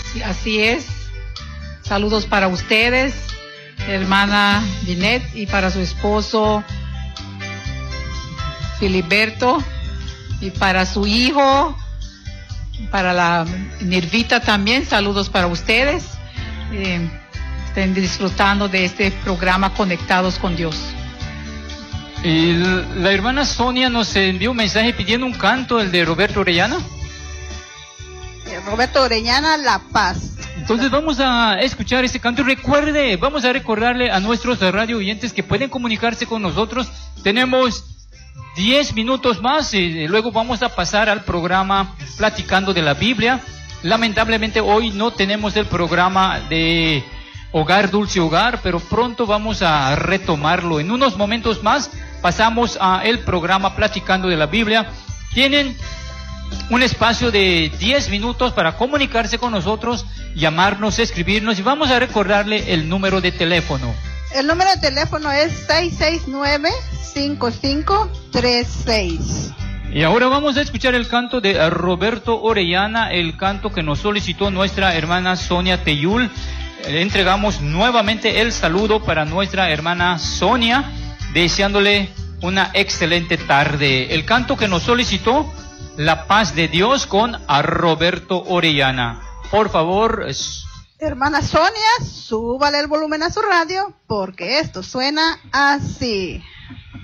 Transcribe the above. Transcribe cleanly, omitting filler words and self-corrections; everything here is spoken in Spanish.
Sí, así es. Saludos para ustedes, hermana Binet, y para su esposo Filiberto, y para su hijo, para la Nirvita también. Saludos para ustedes. Estén disfrutando de este programa Conectados con Dios. Y la hermana Sonia nos envió un mensaje pidiendo un canto, el de Roberto Orellana. Roberto Orellana, La Paz. Entonces vamos a escuchar este canto. Y vamos a recordarle a nuestros radio oyentes que pueden comunicarse con nosotros. Tenemos 10 minutos más y luego vamos a pasar al programa Platicando de la Biblia. Lamentablemente hoy no tenemos el programa de Hogar Dulce Hogar, pero pronto vamos a retomarlo. En unos momentos más pasamos a el programa Platicando de la Biblia. Tienen un espacio de 10 minutos para comunicarse con nosotros, llamarnos, escribirnos, y vamos a recordarle el número de teléfono. El número de teléfono es 669-5536. Y ahora vamos a escuchar el canto de Roberto Orellana, el canto que nos solicitó nuestra hermana Sonia Teyul. Le entregamos nuevamente el saludo para nuestra hermana Sonia, deseándole una excelente tarde. El canto que nos solicitó, La Paz de Dios, con Roberto Orellana. Por favor, hermana Sonia, súbale el volumen a su radio, porque esto suena así.